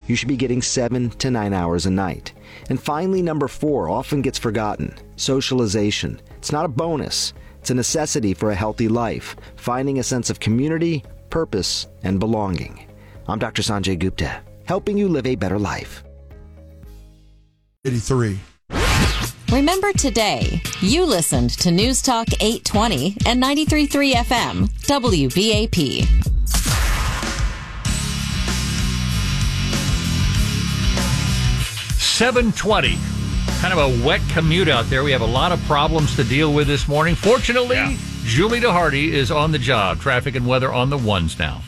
you should be getting 7 to 9 hours a night. And finally, number 4 often gets forgotten: socialization. It's not a bonus. It's a necessity for a healthy life, finding a sense of community, purpose, and belonging. I'm Dr. Sanjay Gupta, helping you live a better life. 83. Remember today, you listened to News Talk 820 and 93.3 FM, WBAP. $7.20. Kind of a wet commute out there. We have a lot of problems to deal with this morning. Fortunately, Julie DeHardy is on the job. Traffic and weather on the ones now.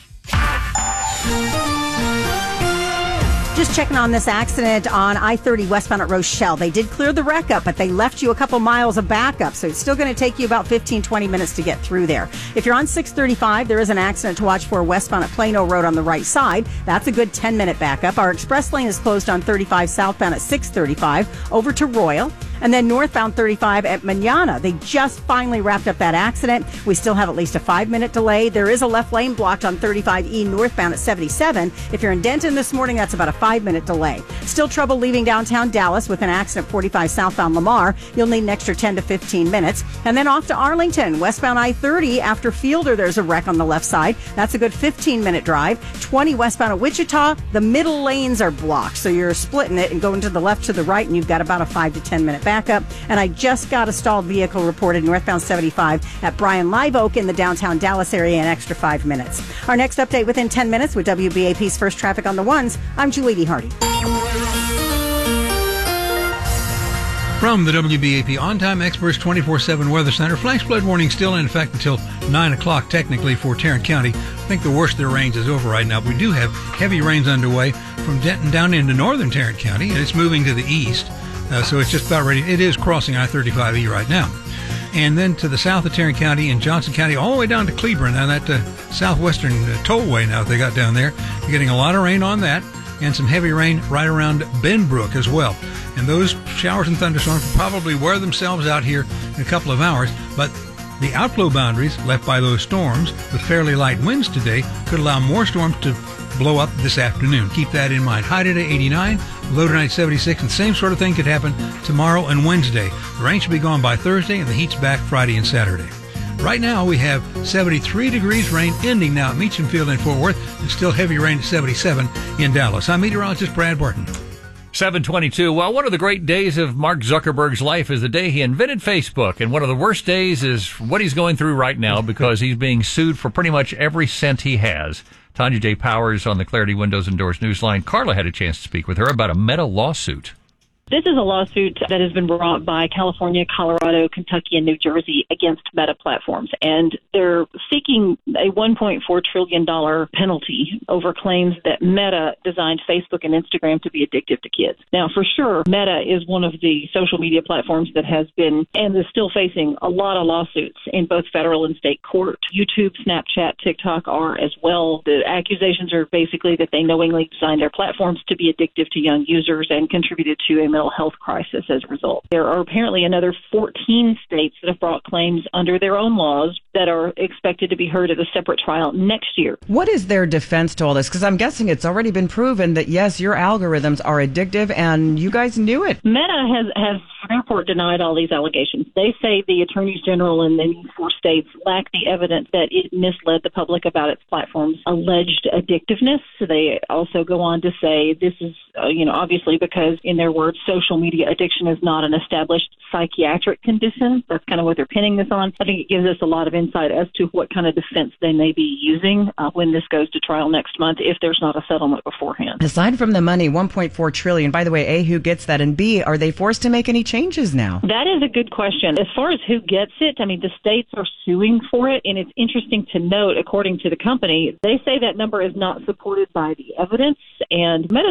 Just checking on this accident on I-30 westbound at Rochelle. They did clear the wreck up, but they left you a couple miles of backup, so it's still going to take you about 15-20 minutes to get through there. If you're on 635, there is an accident to watch for westbound at Plano Road on the right side. That's a good 10-minute backup. Our express lane is closed on 35 southbound at 635 over to Royal. And then northbound 35 at Manana. They just finally wrapped up that accident. We still have at least a 5-minute delay. There is a left lane blocked on 35E northbound at 77. If you're in Denton this morning, that's about a 5-minute delay. Still trouble leaving downtown Dallas with an accident 45 southbound Lamar. You'll need an extra 10 to 15 minutes. And then off to Arlington, westbound I-30 after Fielder, there's a wreck on the left side. That's a good 15-minute drive. 20 westbound at Wichita, the middle lanes are blocked. So you're splitting it and going to the left to the right, and you've got about a 5 to 10 minute backup. And I just got a stalled vehicle reported northbound 75 at Bryan Live Oak in the downtown Dallas area, an extra 5 minutes. Our next update within 10 minutes with WBAP's First Traffic on the Ones. I'm Julie DeHardy. From the WBAP On-Time Experts 24/7 Weather Center, flash flood warning still in effect until 9 o'clock technically for Tarrant County. I think the worst of the rains is over right now, but we do have heavy rains underway from Denton down into northern Tarrant County, and it's moving to the east. So it's just about ready. It is crossing I-35E right now. And then to the south of Tarrant County and Johnson County, all the way down to Cleburne. Now that southwestern tollway now they got down there, you're getting a lot of rain on that, and some heavy rain right around Benbrook as well. And those showers and thunderstorms will probably wear themselves out here in a couple of hours, but the outflow boundaries left by those storms with fairly light winds today could allow more storms to blow up this afternoon. Keep that in mind. High today 89, low tonight 76, and the same sort of thing could happen tomorrow and Wednesday. The rain should be gone by Thursday, and the heat's back Friday and Saturday. Right now we have 73 degrees, rain ending now at Meacham Field in Fort Worth, and still heavy rain at 77 in Dallas. I'm meteorologist Brad Barton. 7:22. Well, one of the great days of Mark Zuckerberg's life is the day he invented Facebook. And one of the worst days is what he's going through right now because he's being sued for pretty much every cent he has. Tanya J. Powers on the Clarity Windows and Doors Newsline. Carla had a chance to speak with her about a Meta lawsuit. This is a lawsuit that has been brought by California, Colorado, Kentucky, and New Jersey against Meta Platforms. And they're seeking a $1.4 trillion penalty over claims that Meta designed Facebook and Instagram to be addictive to kids. Now, for sure, Meta is one of the social media platforms that has been and is still facing a lot of lawsuits in both federal and state court. YouTube, Snapchat, TikTok are as well. The accusations are basically that they knowingly designed their platforms to be addictive to young users and contributed to a mental health crisis as a result. There are apparently another 14 states that have brought claims under their own laws that are expected to be heard at a separate trial next year. What is their defense to all this? Because I'm guessing it's already been proven that, yes, your algorithms are addictive and you guys knew it. Meta has therefore denied all these allegations. They say the attorneys general in the 4 states lack the evidence that it misled the public about its platform's alleged addictiveness. So they also go on to say this is, obviously because, in their words, social media addiction is not an established psychiatric condition. That's kind of what they're pinning this on. I think it gives us a lot of insight as to what kind of defense they may be using when this goes to trial next month if there's not a settlement beforehand. Aside from the money, $1.4 trillion, by the way, A, who gets that? And B, are they forced to make any changes now? That is a good question. As far as who gets it, the states are suing for it, and it's interesting to note, according to the company, they say that number is not supported by the evidence, and Meta's market cap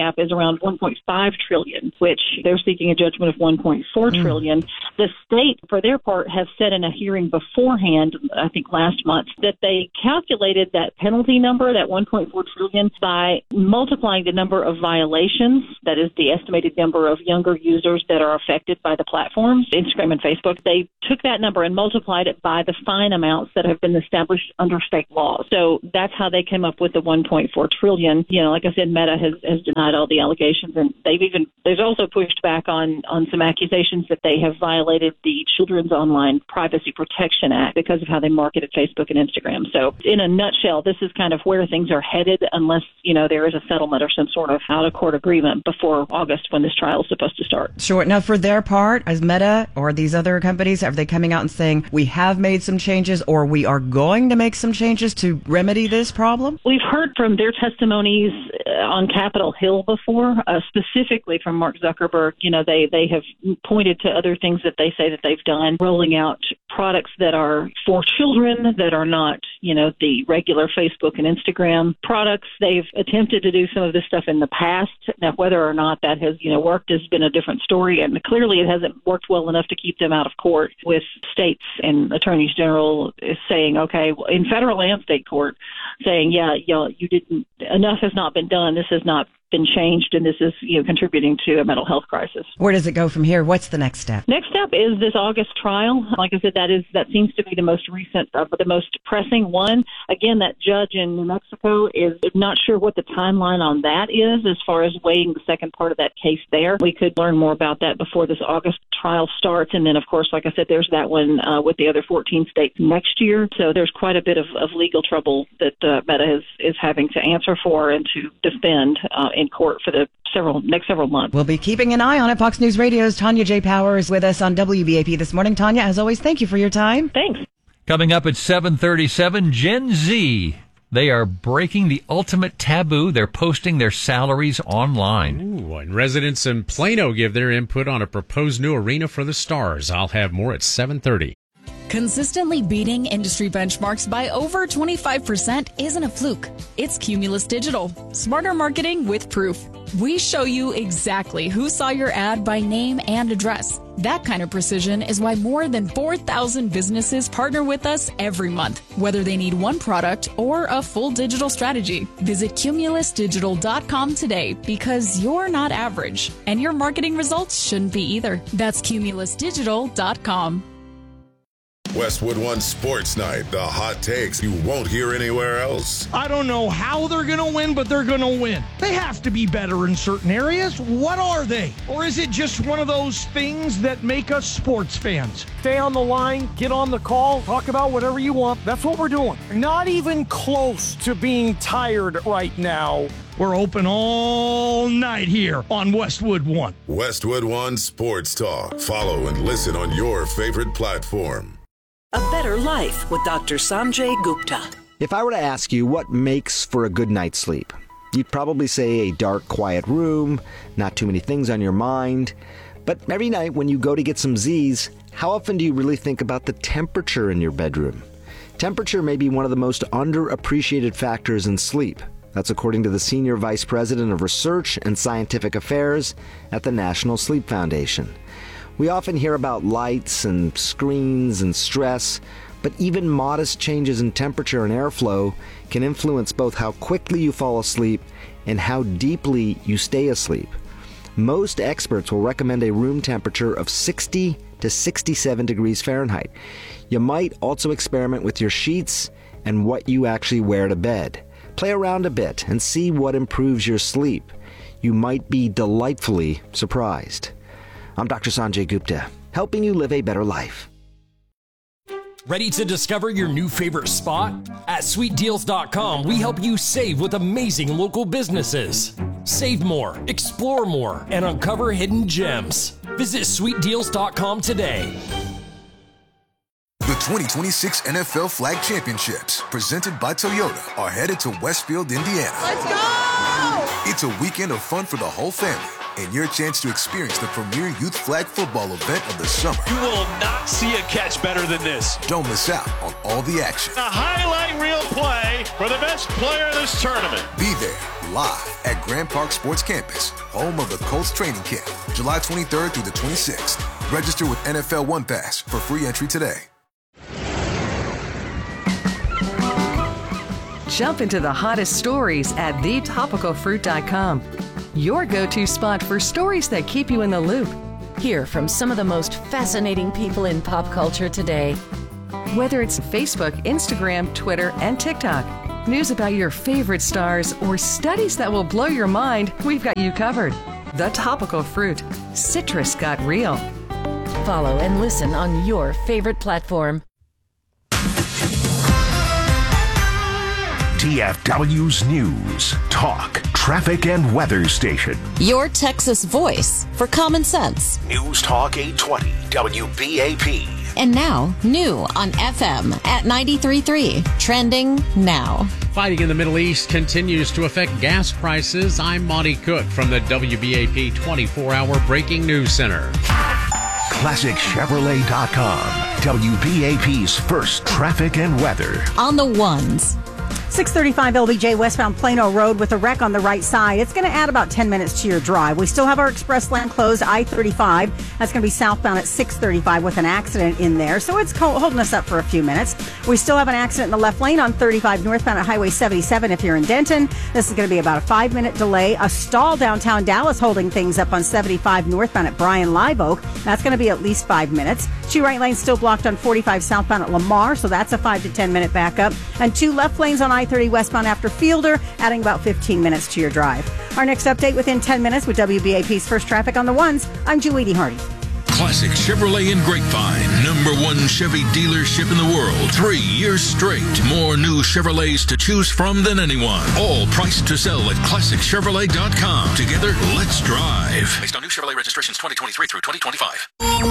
cap is around $1.5 trillion, which they're seeking a judgment of $1.4 trillion. The state, for their part, has said in a hearing beforehand, I think last month, that they calculated that penalty number, that $1.4 trillion, by multiplying the number of violations, that is the estimated number of younger users that are affected by the platforms, Instagram and Facebook. They took that number and multiplied it by the fine amounts that have been established under state law. So that's how they came up with the $1.4 trillion. You know, like I said, Meta has denied all the allegations, and they've also pushed back on some accusations that they have violated the Children's Online Privacy Protection Act because of how they marketed Facebook and Instagram. So in a nutshell, this is kind of where things are headed unless, you know, there is a settlement or some sort of out-of-court agreement before August when this trial is supposed to start. Sure. Now, for their part, as Meta or these other companies, are they coming out and saying, we have made some changes or we are going to make some changes to remedy this problem? We've heard from their testimonies on Capitol Hill before, specifically from Mark Zuckerberg. You know, they have pointed to other things that they say that they've done, rolling out products that are for children that are not, you know, the regular Facebook and Instagram products. They've attempted to do some of this stuff in the past. Now, whether or not that has, you know, worked has been a different story. And clearly it hasn't worked well enough to keep them out of court, with states and attorneys general saying, okay, in federal and state court, saying, yeah, you didn't, enough has not been done. This has not been changed, and this is, you know, contributing to a mental health crisis. Where does it go from here? What's the next step? Next step is this August trial. Like I said, that seems to be the most recent, but the most pressing one. Again, that judge in New Mexico is not sure what the timeline on that is as far as weighing the second part of that case there. We could learn more about that before this August trial starts. And then, of course, like I said, there's that one with the other 14 states next year. So there's quite a bit of legal trouble that Meta is having to answer for and to defend in court for the next several months. We'll be keeping an eye on it. Fox News Radio's Tanya J. Power is with us on WBAP this morning. Tanya, as always, thank you for your time. Thanks. Coming up at 7:37, Gen Z. They are breaking the ultimate taboo. They're posting their salaries online. Ooh, and residents in Plano give their input on a proposed new arena for the Stars. I'll have more at 7:30. Consistently beating industry benchmarks by over 25% isn't a fluke. It's Cumulus Digital. Smarter marketing with proof. We show you exactly who saw your ad by name and address. That kind of precision is why more than 4,000 businesses partner with us every month, whether they need one product or a full digital strategy. Visit cumulusdigital.com today, because you're not average, and your marketing results shouldn't be either. That's cumulusdigital.com. Westwood One Sports Night, the hot takes you won't hear anywhere else. I don't know how they're going to win, but they're going to win. They have to be better in certain areas. What are they? Or is it just one of those things that make us sports fans? Stay on the line, get on the call, talk about whatever you want. That's what we're doing. Not even close to being tired right now. We're open all night here on Westwood One. Westwood One Sports Talk. Follow and listen on your favorite platform. A Better Life with Dr. Sanjay Gupta. If I were to ask you what makes for a good night's sleep, you'd probably say a dark, quiet room, not too many things on your mind. But every night when you go to get some Z's, how often do you really think about the temperature in your bedroom? Temperature may be one of the most underappreciated factors in sleep. That's according to the Senior Vice President of Research and Scientific Affairs at the National Sleep Foundation. We often hear about lights and screens and stress, but even modest changes in temperature and airflow can influence both how quickly you fall asleep and how deeply you stay asleep. Most experts will recommend a room temperature of 60 to 67 degrees Fahrenheit. You might also experiment with your sheets and what you actually wear to bed. Play around a bit and see what improves your sleep. You might be delightfully surprised. I'm Dr. Sanjay Gupta, helping you live a better life. Ready to discover your new favorite spot? At sweetdeals.com, we help you save with amazing local businesses. Save more, explore more, and uncover hidden gems. Visit sweetdeals.com today. The 2026 NFL Flag Championships, presented by Toyota, are headed to Westfield, Indiana. Let's go! It's a weekend of fun for the whole family. and your chance to experience the premier youth flag football event of the summer. You will not see a catch better than this. Don't miss out on all the action. A highlight reel play for the best player in this tournament. Be there live at Grand Park Sports Campus, home of the Colts training camp, July 23rd through the 26th. Register with NFL One Pass for free entry today. Jump into the hottest stories at thetopicalfruit.com. Your go-to spot for stories that keep you in the loop. Hear from some of the most fascinating people in pop culture today. Whether it's Facebook, Instagram, Twitter, and TikTok, news about your favorite stars, or studies that will blow your mind, we've got you covered. The Topical Fruit. Citrus got real. Follow and listen on your favorite platform. TFW's News, Talk, Traffic, and Weather Station. Your Texas voice for common sense. News Talk 820 WBAP. And now, new on FM at 93.3. Trending now. Fighting in the Middle East continues to affect gas prices. I'm Monty Cook from the WBAP 24-hour Breaking News Center. ClassicChevrolet.com. WBAP's first traffic and weather. On the ones. 635 LBJ westbound Plano Road with a wreck on the right side. It's going to add about 10 minutes to your drive. We still have our express lane closed, I-35. That's going to be southbound at 635 with an accident in there. So it's holding us up for a few minutes. We still have an accident in the left lane on 35 northbound at Highway 77 if you're in Denton. This is going to be about a 5-minute delay. A stall downtown Dallas holding things up on 75 northbound at Bryan Live Oak. That's going to be at least 5 minutes. 2 right lanes still blocked on 45 southbound at Lamar, so that's a 5 to 10 minute backup. And 2 left lanes on I-30 westbound after Fielder, adding about 15 minutes to your drive. Our next update within 10 minutes with WBAP's first traffic on the ones. I'm Julie D. Hardy. Classic Chevrolet in Grapevine, #1 Chevy dealership in the world. 3 years straight. More new Chevrolets to choose from than anyone. All priced to sell at ClassicChevrolet.com. Together, let's drive. Based on new Chevrolet registrations 2023 through 2025.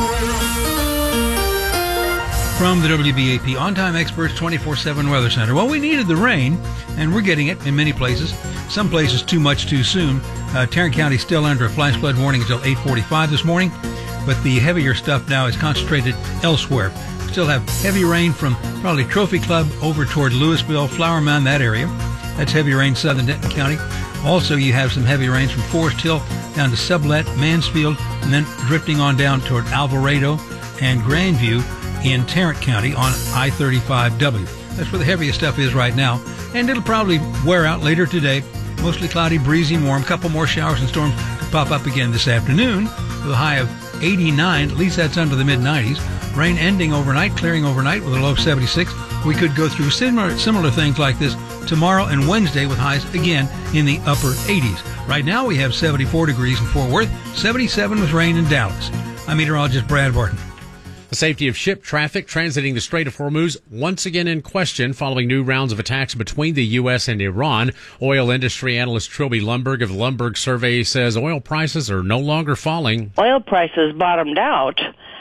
From the WBAP On-Time Experts 24/7 Weather Center. Well, we needed the rain, and we're getting it in many places. Some places too much too soon. Tarrant County still under a flash flood warning until 8:45 this morning, but the heavier stuff now is concentrated elsewhere. Still have heavy rain from probably Trophy Club over toward Louisville, Flower Mound, that area. That's heavy rain southern Denton County. Also, you have some heavy rains from Forest Hill down to Sublette, Mansfield, and then drifting on down toward Alvarado and Grandview in Tarrant County on I-35W. That's where the heaviest stuff is right now, and it'll probably wear out later today. Mostly cloudy, breezy, and warm. A couple more showers and storms could pop up again this afternoon with a high of 89. At least that's under the mid-90s. Rain ending overnight, clearing overnight with a low of 76. We could go through similar things like this tomorrow and Wednesday with highs again in the upper 80s. Right now we have 74 degrees in Fort Worth, 77 with rain in Dallas. I'm meteorologist Brad Barton. The safety of ship traffic transiting the Strait of Hormuz once again in question following new rounds of attacks between the U.S. and Iran. Oil industry analyst Trilby Lundberg of the Lundberg Survey says oil prices are no longer falling. Oil prices bottomed out,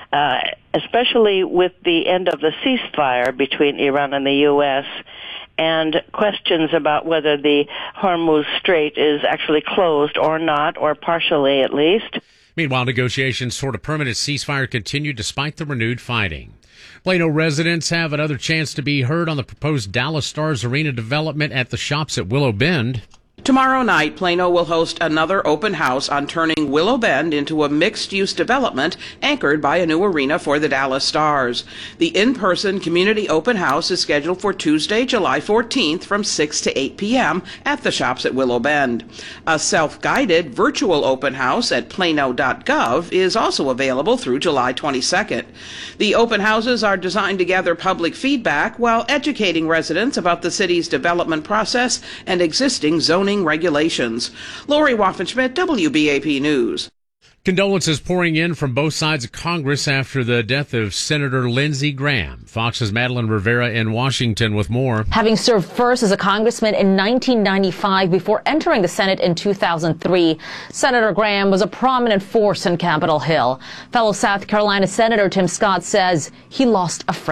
especially with the end of the ceasefire between Iran and the U.S., and questions about whether the Hormuz Strait is actually closed or not, or partially at least. Meanwhile, negotiations toward a permanent ceasefire continue despite the renewed fighting. Plano residents have another chance to be heard on the proposed Dallas Stars Arena development at the Shops at Willow Bend. Tomorrow night, Plano will host another open house on turning Willow Bend into a mixed-use development anchored by a new arena for the Dallas Stars. The in-person community open house is scheduled for Tuesday, July 14th from 6 to 8 p.m. at the Shops at Willow Bend. A self-guided virtual open house at plano.gov is also available through July 22nd. The open houses are designed to gather public feedback while educating residents about the city's development process and existing zoning regulations. Lori Waffenschmidt, WBAP News. Condolences pouring in from both sides of Congress after the death of Senator Lindsey Graham. Fox's Madeline Rivera in Washington with more. Having served first as a congressman in 1995 before entering the Senate in 2003, Senator Graham was a prominent force in Capitol Hill. Fellow South Carolina Senator Tim Scott says he lost a friend.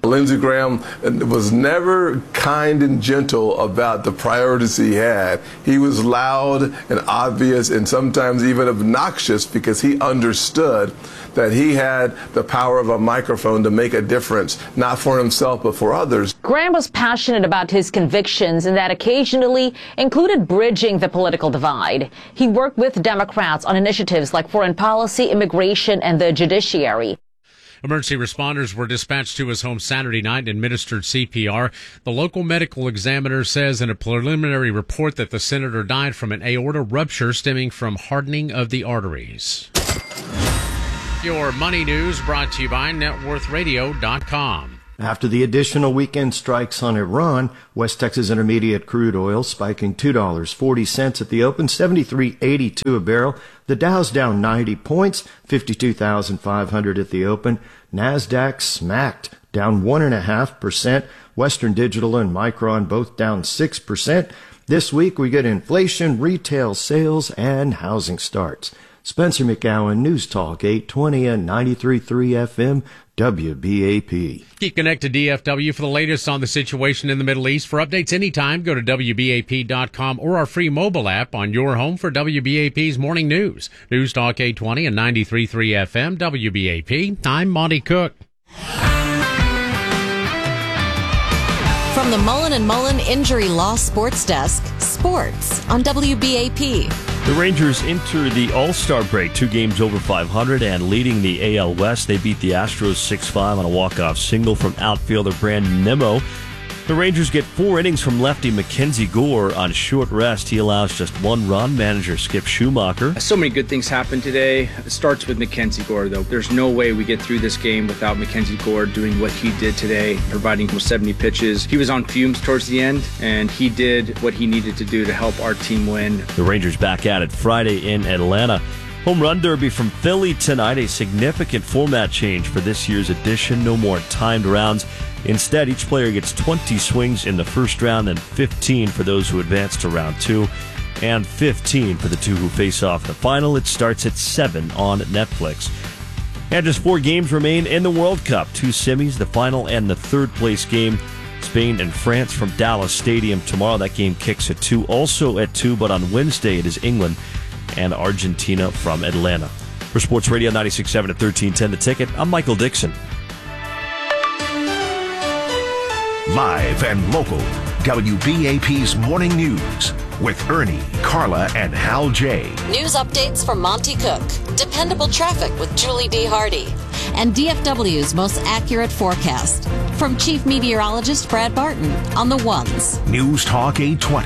Lindsey Graham was never kind and gentle about the priorities he had. He was loud and obvious and sometimes even obnoxious because he understood that he had the power of a microphone to make a difference, not for himself, but for others. Graham was passionate about his convictions and that occasionally included bridging the political divide. He worked with Democrats on initiatives like foreign policy, immigration, and the judiciary. Emergency responders were dispatched to his home Saturday night and administered CPR. The local medical examiner says in a preliminary report that the senator died from an aorta rupture stemming from hardening of the arteries. Your money news brought to you by networthradio.com. After the additional weekend strikes on Iran, West Texas Intermediate crude oil spiking $2.40 at the open, $73.82 a barrel. The Dow's down 90 points, 52,500 at the open. NASDAQ smacked, down 1.5%. Western Digital and Micron both down 6%. This week we get inflation, retail sales, and housing starts. Spencer McGowan, News Talk 820 and 93.3 FM, WBAP. Keep connected to DFW for the latest on the situation in the Middle East. For updates anytime, go to WBAP.com or our free mobile app on your home for WBAP's morning news. News Talk 820 and 93.3 FM, WBAP. I'm Monty Cook. From the Mullen & Mullen Injury Law Sports Desk, sports on WBAP. The Rangers enter the All-Star break 2 games over 500 and leading the AL West. They beat the Astros 6-5 on a walk-off single from outfielder Brandon Nimmo. The Rangers get 4 innings from lefty Mackenzie Gore on short rest. He allows just 1 run. Manager Skip Schumacher. So many good things happen today. It starts with Mackenzie Gore, though. There's no way we get through this game without Mackenzie Gore doing what he did today, providing almost 70 pitches. He was on fumes towards the end, and he did what he needed to do to help our team win. The Rangers back at it Friday in Atlanta. Home run derby from Philly tonight, a significant format change for this year's edition. No more timed rounds. Instead, each player gets 20 swings in the first round and 15 for those who advance to round 2 and 15 for the 2 who face off in the final. It starts at 7 on Netflix. And just 4 games remain in the World Cup. 2 semis, the final, and the third-place game. Spain and France from Dallas Stadium tomorrow. That game kicks at 2. Also at 2, but on Wednesday it is England and Argentina from Atlanta. For Sports Radio 96.7 at 1310 The Ticket, I'm Michael Dixon. Live and local, WBAP's Morning News with Ernie, Carla, and Hal J. News updates from Monty Cook, dependable traffic with Julie D. Hardy, and DFW's most accurate forecast from Chief Meteorologist Brad Barton on the ones. News Talk 820,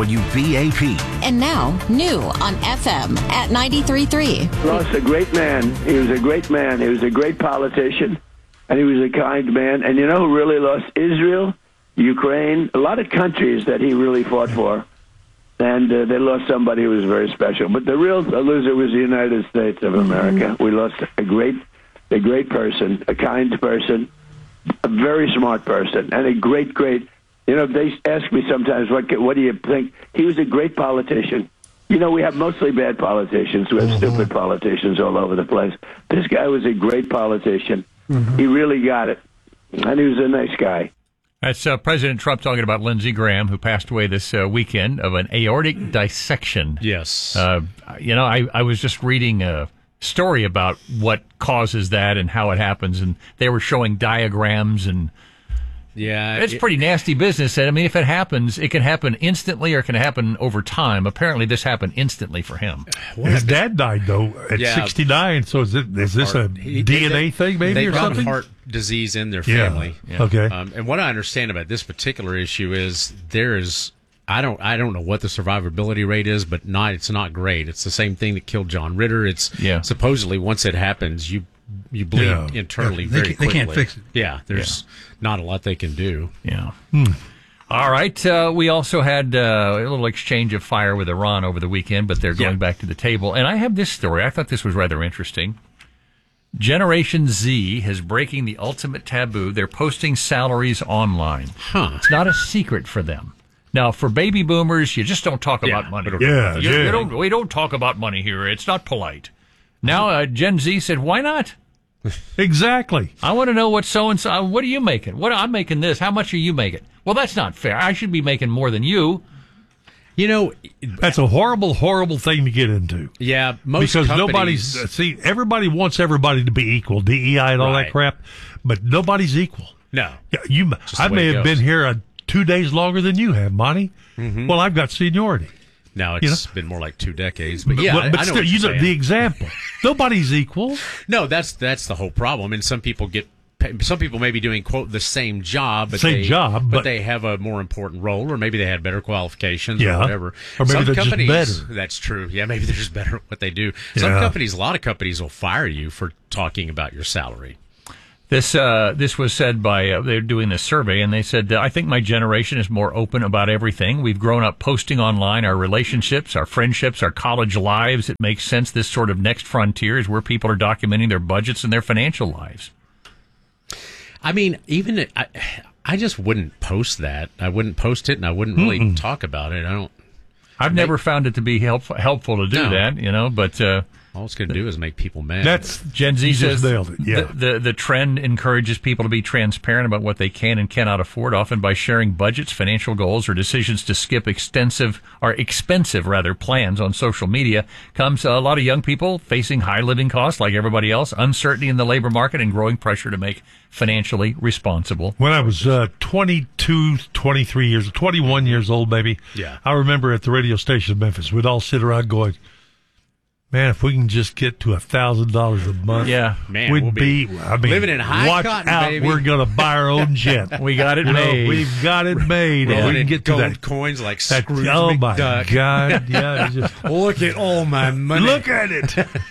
WBAP. And now, new on FM at 93.3. Lost a great man. He was a great man. He was a great politician. And he was a kind man. And you know who really lost? Israel, Ukraine, a lot of countries that he really fought for. And they lost somebody who was very special. But the real loser was the United States of America. Mm-hmm. We lost a great person, a kind person, a very smart person, and a great, you know, they ask me sometimes, what do you think? He was a great politician. You know, we have mostly bad politicians. We have stupid politicians all over the place. This guy was a great politician. Mm-hmm. He really got it. And he was a nice guy. That's President Trump talking about Lindsey Graham, who passed away this weekend of an aortic dissection. Yes. You know, I was just reading a story about what causes that and how it happens, and they were showing diagrams, and it's pretty nasty business. And I mean, if it happens, it can happen instantly or it can happen over time. Apparently, this happened instantly for him. His dad died, though, at 69, so is this a DNA thing, maybe, or something? They've got heart disease in their family. Yeah. Okay. And what I understand about this particular issue is I don't know what the survivability rate is, but it's not great. It's the same thing that killed John Ritter. It's supposedly once it happens, you bleed internally very quickly. They can't fix it. Yeah, there's not a lot they can do. Yeah. All right. We also had a little exchange of fire with Iran over the weekend, but they're going back to the table. And I have this story. I thought this was rather interesting. Generation Z is breaking the ultimate taboo. They're posting salaries online. It's not a secret for them. Now, for baby boomers, you just don't talk about money. We don't talk about money here. It's not polite. Now, Gen Z said, why not? Exactly. I want to know what so-and-so, what are you making? I'm making this. How much are you making? Well, that's not fair. I should be making more than you. You know, that's a horrible, horrible thing to get into. Yeah, most because companies, everybody wants everybody to be equal, DEI and all that crap, but nobody's equal. No, I may have been here 2 days longer than you have, Monty. Mm-hmm. Well, I've got seniority. Now it's been more like 2 decades, but yeah, but I know still, what you're saying. the example. Nobody's equal. No, that's the whole problem, and some people may be doing quote the same job, but they have a more important role, or maybe they had better qualifications, or whatever. Or maybe some they're companies, just better. That's true. Yeah, maybe they're just better at what they do. Some companies, a lot of companies, will fire you for talking about your salary. This was said by they're doing this survey, and they said, I think my generation is more open about everything. We've grown up posting online our relationships, our friendships, our college lives. It makes sense. This sort of next frontier is where people are documenting their budgets and their financial lives. I mean, even I just wouldn't post that. I wouldn't post it, and I wouldn't really talk about it. I've never found it to be helpful to do that, but all it's going to do is make people mad. That's Gen Z says nailed it. Yeah. The trend encourages people to be transparent about what they can and cannot afford, often by sharing budgets, financial goals, or decisions to skip expensive plans on social media. Comes a lot of young people facing high living costs like everybody else, uncertainty in the labor market, and growing pressure to make financially responsible. When I was 21 years old, maybe, I remember at the radio station in Memphis, we'd all sit around going, man, if we can just get to $1,000 a month, we'd be living in high watch cotton, out, baby. We're going to buy our own jet. We got it made. We've got it made. Yeah. We can get to gold that coins like Scrooge Oh McDuck. my God! Yeah, just look at all my money. Look at it,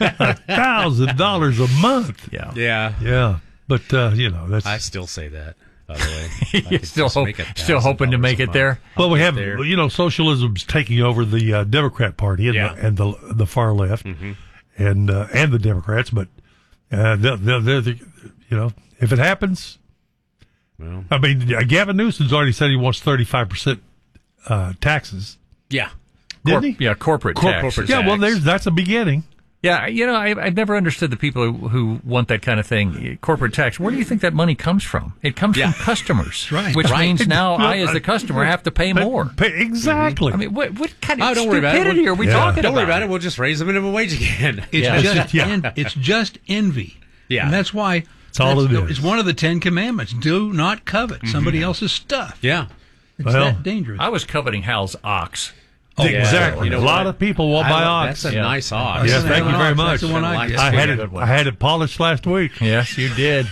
$1,000 a month. Yeah. But that's. I still say that. By the way, You're still hoping to make it there. Well, we have socialism's taking over the Democrat Party and the far left, and the Democrats. But they're if it happens, well, I mean, Gavin Newsom's already said he wants 35% taxes. Yeah, didn't he? Yeah, corporate tax. Yeah, well, that's a beginning. Yeah, I've never understood the people who want that kind of thing. Corporate tax. Where do you think that money comes from? It comes from customers, which means now I, as the customer, have to pay more. Exactly. I mean, what kind of don't worry about it. stupidity are we talking about? Don't worry about it. We'll just raise the minimum wage again. It's just envy. Yeah, and that's why it's one of the 10 Commandments. Do not covet somebody else's stuff. Yeah, it's that dangerous. I was coveting Hal's ox. Oh, exactly. A lot of people will buy ox. That's a nice ox. Yes, thank you very much. That's the one I had it polished last week. Yes, you did.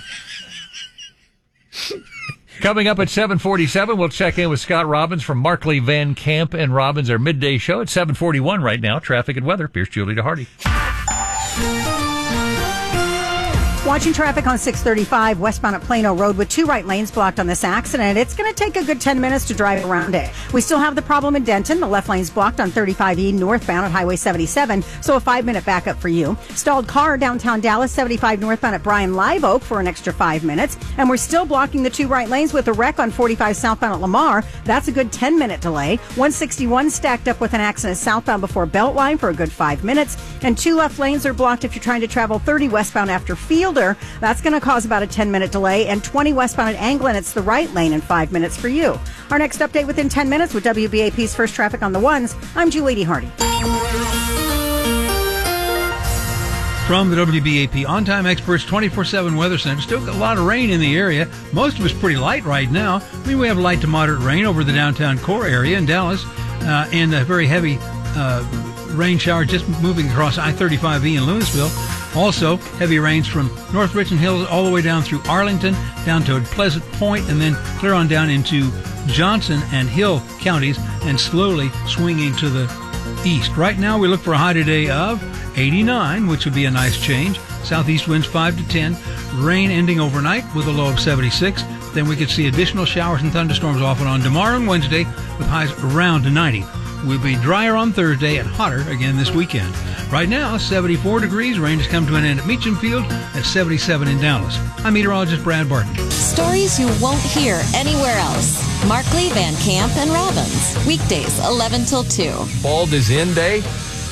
Coming up at 7:47, we'll check in with Scott Robbins from Markley, Van Camp and Robbins, our midday show at 7:41 right now. Traffic and weather. Here's Julie DeHardy. Watching traffic on 635 westbound at Plano Road with 2 right lanes blocked on this accident. It's going to take a good 10 minutes to drive around it. We still have the problem in Denton. The left lane's blocked on 35E northbound at Highway 77, so a 5-minute backup for you. Stalled car downtown Dallas, 75 northbound at Bryan Live Oak for an extra 5 minutes. And we're still blocking the 2 right lanes with a wreck on 45 southbound at Lamar. That's a good 10-minute delay. 161 stacked up with an accident southbound before Beltline for a good 5 minutes. And 2 left lanes are blocked if you're trying to travel 30 westbound after Fielder. That's going to cause about a 10-minute delay, and 20 westbound at Anglin, it's the right lane in 5 minutes for you. Our next update within 10 minutes with WBAP's First Traffic on the Ones. I'm Julie DeHardy. From the WBAP On-Time Experts 24/7 Weather Center, still got a lot of rain in the area. Most of it's pretty light right now. I mean, we have light to moderate rain over the downtown core area in Dallas, and a very heavy rain shower just moving across I-35E in Louisville. Also, heavy rains from North Richland Hills all the way down through Arlington, down to Pleasant Point, and then clear on down into Johnson and Hill counties, and slowly swinging to the east. Right now, we look for a high today of 89, which would be a nice change. Southeast winds 5 to 10. Rain ending overnight with a low of 76. Then we could see additional showers and thunderstorms off and on tomorrow and Wednesday with highs around 90. We'll be drier on Thursday and hotter again this weekend. Right now, 74 degrees. Rain has come to an end at Meacham Field at 77 in Dallas. I'm meteorologist Brad Barton. Stories you won't hear anywhere else. Markley, Van Camp, and Robbins. Weekdays, 11 till 2. Bald is in day.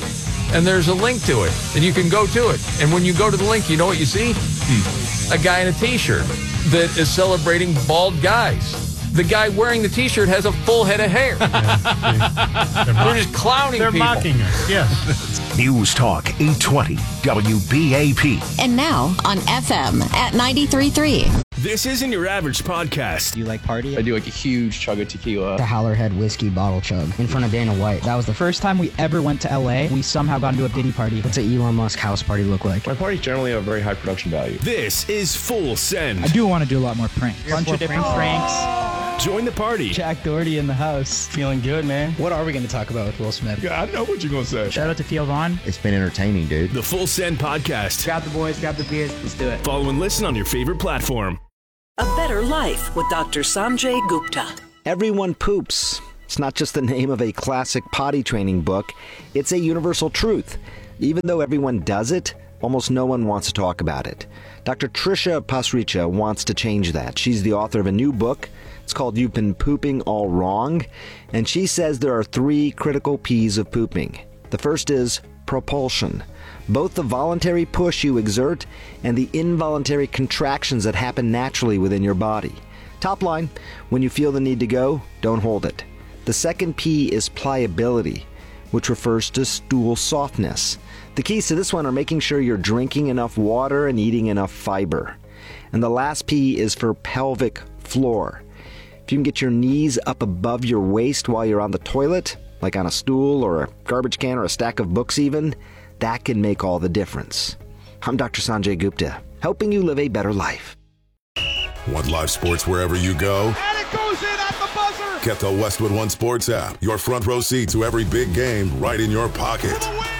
and there's a link to it, and you can go to it. And when you go to the link, you know what you see? A guy in a T-shirt that is celebrating bald guys. The guy wearing the T-shirt has a full head of hair. They're just clowning people. They're mocking us, yes. News Talk 820 WBAP. And now on FM at 93.3. This isn't your average podcast. You like party? I do like a huge chug of tequila. The Howlerhead whiskey bottle chug in front of Dana White. That was the first time we ever went to LA. We somehow got into a Diddy party. What's an Elon Musk house party look like? My parties generally have a very high production value. This is Full Send. I do want to do a lot more pranks. Bunch of different pranks. Join the party. Jack Doherty in the house. Feeling good, man. What are we going to talk about with Will Smith? Yeah, I know what you're going to say. Shout out to Theo Vaughn. It's been entertaining, dude. The Full Send podcast. Grab the boys, grab the beers. Let's do it. Follow and listen on your favorite platform. A Better Life with Dr. Sanjay Gupta. Everyone poops. It's not just the name of a classic potty training book. It's a universal truth. Even though everyone does it, almost no one wants to talk about it. Dr. Trisha Pasricha wants to change that. She's the author of a new book. It's called You've Been Pooping All Wrong. And she says there are 3 critical P's of pooping. The first is propulsion. Both the voluntary push you exert and the involuntary contractions that happen naturally within your body. Top line, when you feel the need to go, don't hold it. The second P is pliability, which refers to stool softness. The keys to this one are making sure you're drinking enough water and eating enough fiber. And the last P is for pelvic floor. If you can get your knees up above your waist while you're on the toilet, like on a stool or a garbage can or a stack of books even, that can make all the difference. I'm Dr. Sanjay Gupta, helping you live a better life. Want live sports wherever you go? And it goes in at the buzzer! Get the Westwood One Sports app. Your front row seat to every big game right in your pocket.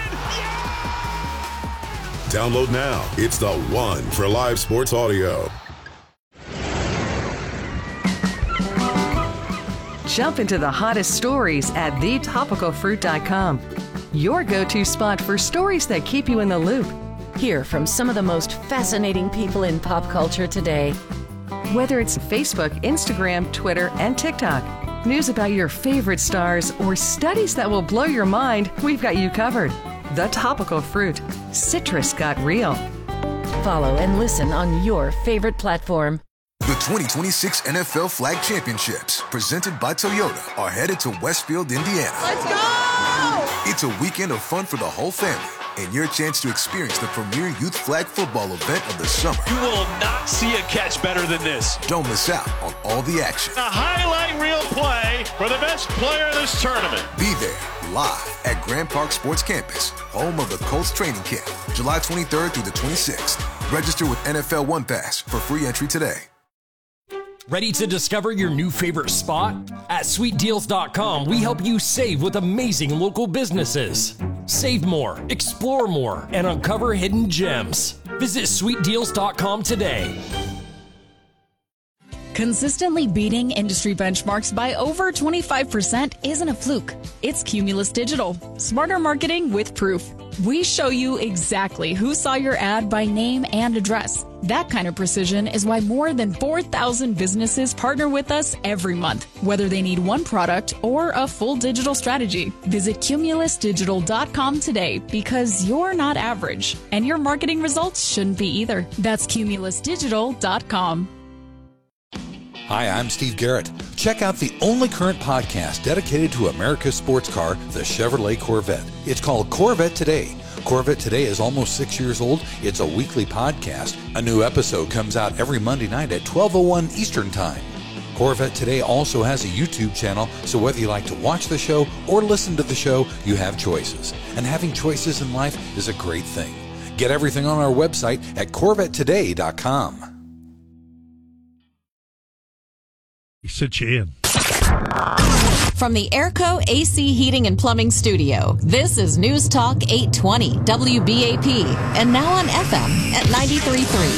Download now. It's the one for live sports audio. Jump into the hottest stories at thetopicalfruit.com. Your go-to spot for stories that keep you in the loop. Hear from some of the most fascinating people in pop culture today. Whether it's Facebook, Instagram, Twitter, and TikTok, news about your favorite stars, or studies that will blow your mind, we've got you covered. The Topical Fruit. Citrus got real. Follow and listen on your favorite platform. The 2026 NFL Flag Championships, presented by Toyota, are headed to Westfield, Indiana. Let's go! It's a weekend of fun for the whole family and your chance to experience the premier youth flag football event of the summer. You will not see a catch better than this. Don't miss out on all the action. A highlight reel play for the best player in this tournament. Be there live at Grand Park Sports Campus, home of the Colts training camp, July 23rd through the 26th. Register with NFL One Pass for free entry today. Ready to discover your new favorite spot? At SweetDeals.com, we help you save with amazing local businesses. Save more, explore more, and uncover hidden gems. Visit SweetDeals.com today. Consistently beating industry benchmarks by over 25% isn't a fluke. It's Cumulus Digital. Smarter marketing with proof. We show you exactly who saw your ad by name and address. That kind of precision is why more than 4,000 businesses partner with us every month, whether they need one product or a full digital strategy. Visit cumulusdigital.com today because you're not average, and your marketing results shouldn't be either. That's cumulusdigital.com. Hi, I'm Steve Garrett. Check out the only current podcast dedicated to America's sports car, the Chevrolet Corvette. It's called Corvette Today. Corvette Today is almost 6 years old. It's a weekly podcast. A new episode comes out every Monday night at 12:01 Eastern Time. Corvette Today also has a YouTube channel, so whether you like to watch the show or listen to the show, you have choices. And having choices in life is a great thing. Get everything on our website at CorvetteToday.com. He sent you in. From the Airco AC Heating and Plumbing Studio, this is News Talk 820 WBAP, and now on FM at 93.3.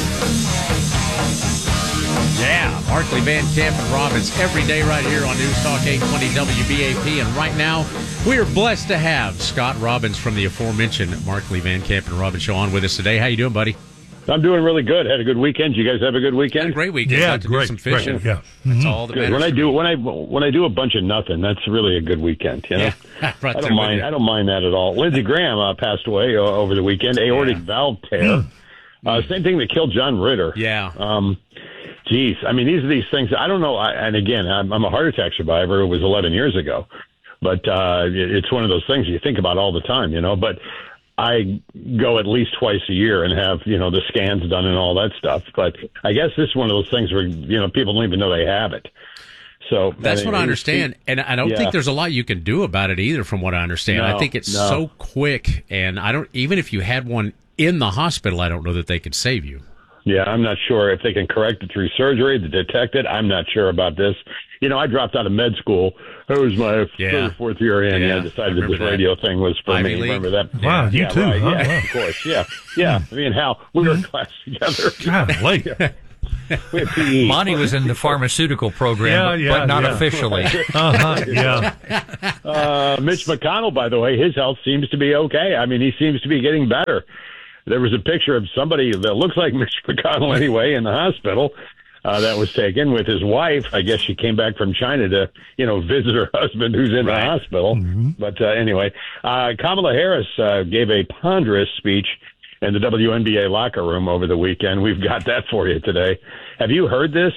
Yeah, Markley, Van Camp, and Robbins every day right here on News Talk 820 WBAP. And right now, we are blessed to have Scott Robbins from the aforementioned Markley, Van Camp, and Robbins show on with us today. How you doing, buddy? I'm doing really good. Had a good weekend. You guys have a good weekend? Great weekend. Yeah, Got to do great. some fishing. Great, yeah. That's all that Good. matters. When I do a bunch of nothing, that's really a good weekend. You know, Right I there don't with mind. you. I don't mind that at all. Lindsey Graham passed away over the weekend. Aortic valve tear. Same thing that killed John Ritter. Yeah. Geez, I mean, these are these things. I don't know. And again, I'm a heart attack survivor. It was 11 years ago, but it's one of those things you think about all the time. You know, but I go at least twice a year and have, the scans done and all that stuff. But I guess this is one of those things where, people don't even know they have it. So that's what I understand. And I don't think there's a lot you can do about it either, from what I understand. I think it's so quick. And even if you had one in the hospital, I don't know that they could save you. Yeah, I'm not sure if they can correct it through surgery to detect it. I'm not sure about this. I dropped out of med school. It was my third or fourth year in, and I decided that this radio thing was for me. Remember that? Wow, you too. Right. Huh? Yeah, Wow. of course. Yeah. Me and Hal, we were in class together. Golly. We had PE. Monty was in the pharmaceutical program, but not officially. Yeah. Mitch McConnell, by the way, his health seems to be okay. I mean, he seems to be getting better. There was a picture of somebody that looks like Mitch McConnell anyway in the hospital that was taken with his wife. I guess she came back from China to, visit her husband who's in the hospital. Mm-hmm. But anyway, Kamala Harris gave a ponderous speech in the WNBA locker room over the weekend. We've got that for you today. Have you heard this?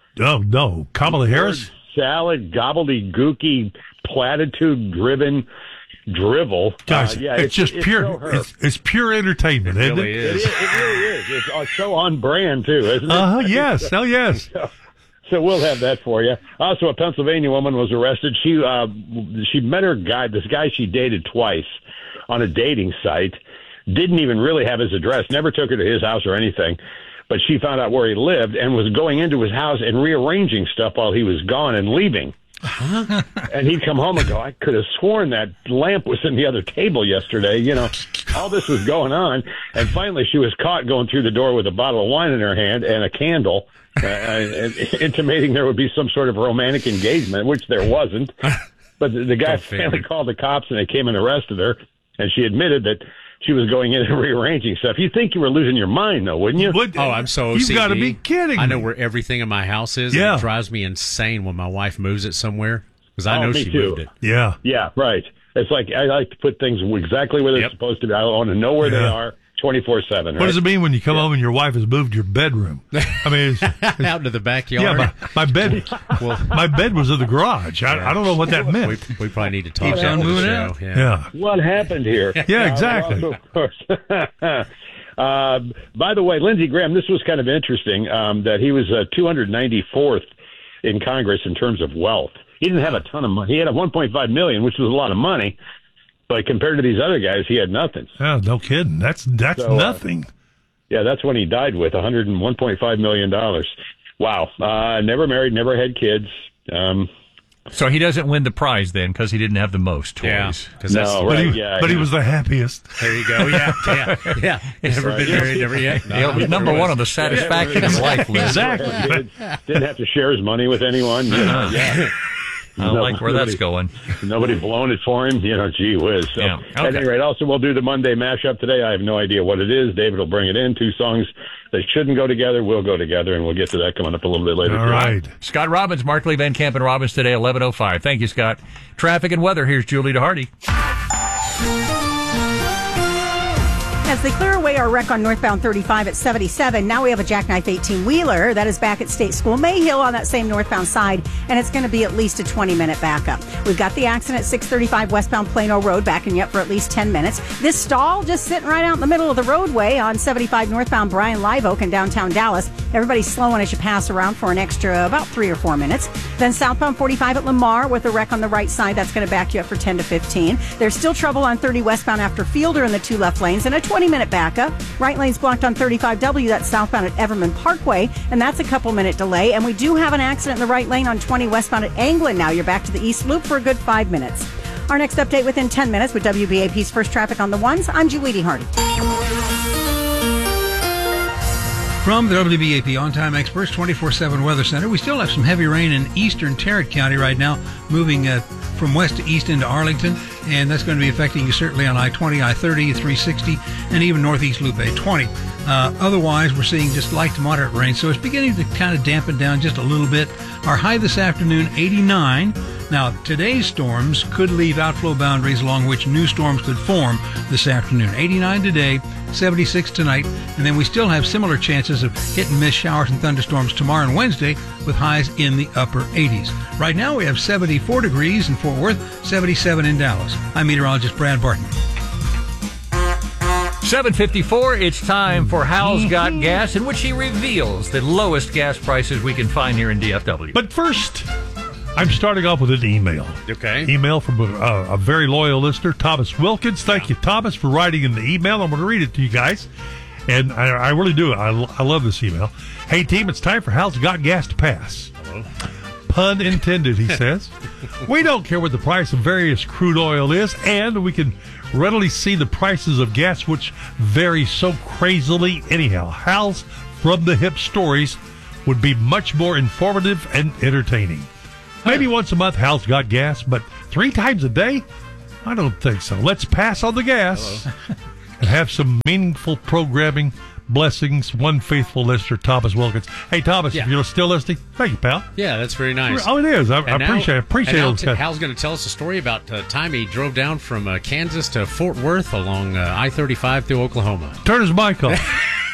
No. Kamala Harris? Salad, gobbledygooky, platitude-driven drivel. Guys, it's just pure. It's pure entertainment, isn't it? It really is. It's so on brand too, isn't it? Yes. Oh, yes. So we'll have that for you. Also, a Pennsylvania woman was arrested. She met this guy she dated twice on a dating site. Didn't even really have his address. Never took her to his house or anything. But she found out where he lived and was going into his house and rearranging stuff while he was gone and leaving. And he'd come home and go, I could have sworn that lamp was in the other table yesterday. All this was going on. And finally, she was caught going through the door with a bottle of wine in her hand and a candle, intimating there would be some sort of romantic engagement, which there wasn't. But the guy finally called the cops, and they came and arrested her. And she admitted that she was going in and rearranging stuff. You'd think you were losing your mind, though, wouldn't you? I'm so OCD. You've got to be kidding me. I know where everything in my house is. And it drives me insane when my wife moves it somewhere, because I know she moved it. Yeah. Yeah, right. It's like I like to put things exactly where they're supposed to be. I want to know where they are 24/7. Right? What does it mean when you come home and your wife has moved your bedroom? I mean, out to the backyard. Yeah, my bed. My bed was in the garage. I don't know what that meant. We probably need to talk about moving out. Yeah. What happened here? Yeah, exactly. Of course. By the way, Lindsey Graham, this was kind of interesting that he was 294th in Congress in terms of wealth. He didn't have a ton of money. He had a $1.5 million, which was a lot of money. But compared to these other guys, he had nothing. Yeah, no kidding. That's nothing. That's when he died with $101.5 million. Wow. Never married, never had kids. So he doesn't win the prize then because he didn't have the most toys. But he was the happiest. There you go. Yeah. Never been married, never yet. He was number one on the satisfaction of life list. Exactly. Didn't have to share his money with anyone. I don't like where that's going. Nobody blown it for him. Gee whiz. So, At any rate, also, we'll do the Monday mashup today. I have no idea what it is. David will bring it in. Two songs that shouldn't go together will go together, and we'll get to that coming up a little bit later. All right. Scott Robbins, Mark Lee Van Camp and Robbins today, 11:05. Thank you, Scott. Traffic and weather. Here's Julie DeHardy. As they clear away our wreck on northbound 35 at 77, now we have a jackknife 18-wheeler that is back at State School Mayhill on that same northbound side, and it's going to be at least a 20-minute backup. We've got the accident at 635 westbound Plano Road backing you up for at least 10 minutes. This stall just sitting right out in the middle of the roadway on 75 northbound Bryan Live Oak in downtown Dallas. Everybody's slowing as you pass around for an extra about 3 or 4 minutes. Then southbound 45 at Lamar with a wreck on the right side. That's going to back you up for 10 to 15. There's still trouble on 30 westbound after Fielder in the 2 left lanes and a 20-minute backup. Right lane's blocked on 35W. That's southbound at Everman Parkway, and that's a couple-minute delay. And we do have an accident in the right lane on 20 westbound at Anglin now. You're back to the East Loop for a good 5 minutes. Our next update within 10 minutes with WBAP's First Traffic on the Ones. I'm Julie DeHardy. From the WBAP On-Time Experts 24/7 Weather Center, we still have some heavy rain in eastern Tarrant County right now, moving from west to east into Arlington. and that's going to be affecting you certainly on I-20, I-30, 360, and even Northeast Loop A-20. Otherwise, we're seeing just light to moderate rain, so it's beginning to kind of dampen down just a little bit. Our high this afternoon, 89. Now, today's storms could leave outflow boundaries along which new storms could form this afternoon. 89 today, 76 tonight, and then we still have similar chances of hit-and-miss showers and thunderstorms tomorrow and Wednesday with highs in the upper 80s. Right now, we have 74 degrees in Fort Worth, 77 in Dallas. I'm meteorologist Brad Barton. 7:54, it's time for Hal's Got Gas, in which he reveals the lowest gas prices we can find here in DFW. But first, I'm starting off with an email. Okay. Email from a very loyal listener, Thomas Wilkins. Thank you, Thomas, for writing in the email. I'm going to read it to you guys. And I really do. I love this email. Hey, team, it's time for Hal's Got Gas to pass. Hello. Pun intended, he says. We don't care what the price of various crude oil is, and we can readily see the prices of gas, which vary so crazily anyhow. Hal's From the Hip stories would be much more informative and entertaining. Maybe once a month, Hal's Got Gas, but 3 times a day? I don't think so. Let's pass on the gas and have some meaningful programming. Blessings, one faithful listener, Thomas Wilkins. Hey, Thomas, if you're still listening, thank you, pal. Yeah, that's very nice. Oh, it is. I appreciate it. Hal's going to tell us a story about the time he drove down from Kansas to Fort Worth along I-35 through Oklahoma. Turn his mic off.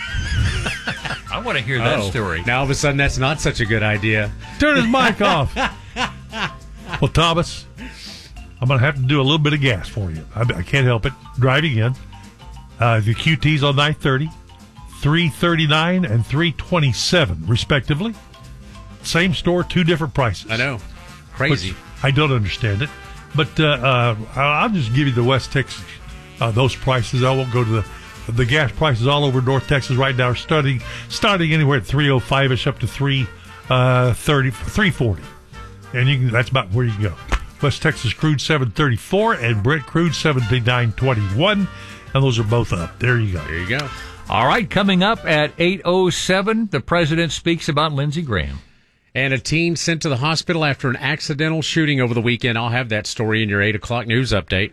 I want to hear that story. Now, all of a sudden, that's not such a good idea. Turn his mic off. Well, Thomas, I'm going to have to do a little bit of gas for you. I can't help it. Driving in. The QT's on I-30. 339 and 327, respectively. Same store, 2 different prices. I know. Crazy. I don't understand it. But I'll just give you the West Texas, those prices. I won't go to the gas prices all over North Texas right now are starting anywhere at 305-ish up to 330, 340. And that's about where you can go. West Texas crude 734 and Brent crude 79.21. And those are both up. There you go. There you go. All right, coming up at 8:07, the president speaks about Lindsey Graham. And a teen sent to the hospital after an accidental shooting over the weekend. I'll have that story in your 8 o'clock news update.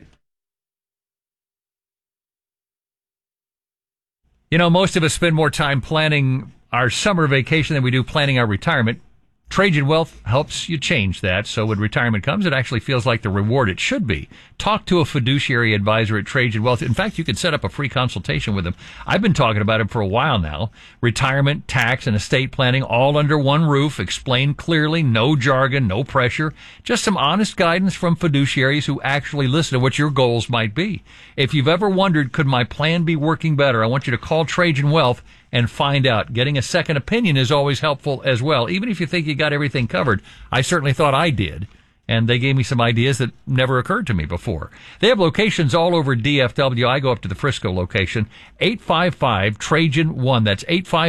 You know, most of us spend more time planning our summer vacation than we do planning our retirement. Trajan Wealth helps you change that, so when retirement comes, it actually feels like the reward it should be. Talk to a fiduciary advisor at Trajan Wealth. In fact, you can set up a free consultation with them. I've been talking about it for a while now. Retirement, tax, and estate planning all under one roof, explained clearly, no jargon, no pressure, just some honest guidance from fiduciaries who actually listen to what your goals might be. If you've ever wondered, could my plan be working better, I want you to call Trajan Wealth and find out. Getting a second opinion is always helpful as well. Even if you think you got everything covered, I certainly thought I did. And they gave me some ideas that never occurred to me before. They have locations all over DFW. I go up to the Frisco location. 855-TRAJAN-1. That's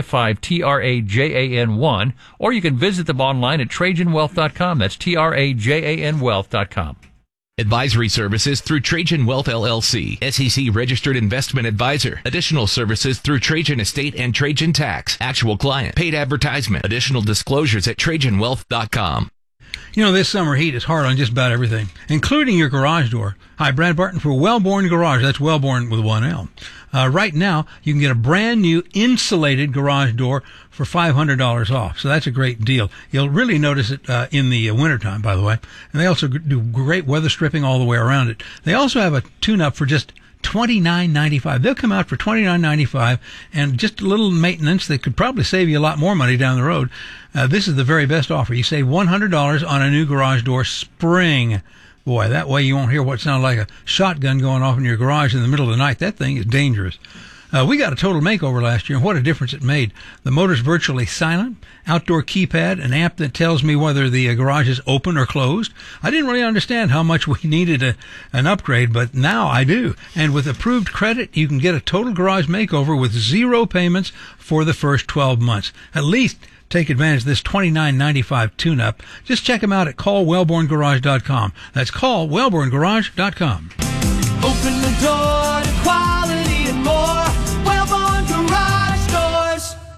855-TRAJAN-1. Or you can visit them online at TrajanWealth.com. That's TRAJAN Wealth.com. Advisory services through Trajan Wealth LLC, SEC registered investment advisor. Additional services through Trajan Estate and Trajan Tax. Actual client. Paid advertisement. Additional disclosures at TrajanWealth.com. You know, this summer heat is hard on just about everything, including your garage door. Hi, Brad Barton for Wellborn Garage. That's Wellborn with one L. Right now, you can get a brand new insulated garage door for $500 off. So that's a great deal. You'll really notice it in the wintertime, by the way. And they also do great weather stripping all the way around it. They also have a tune-up for just $29.95. They'll come out for $29.95 and just a little maintenance that could probably save you a lot more money down the road. This is the very best offer. You save $100 on a new garage door spring. Boy, that way you won't hear what sounds like a shotgun going off in your garage in the middle of the night. That thing is dangerous. We got a total makeover last year, and what a difference it made. The motor's virtually silent, outdoor keypad, an app that tells me whether the garage is open or closed. I didn't really understand how much we needed an upgrade, but now I do. And with approved credit, you can get a total garage makeover with 0 payments for the first 12 months. At least take advantage of this $29.95 tune-up. Just check them out at callwellborngarage.com. That's callwellborngarage.com. Open the door to quality and more. Wellborn Garage Doors. This